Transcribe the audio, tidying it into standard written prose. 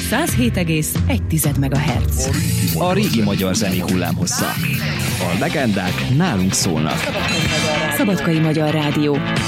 107,1 MHz. A régi magyar zenék hullámhossza. A legendák nálunk szólnak. Szabadkai Magyar Rádió.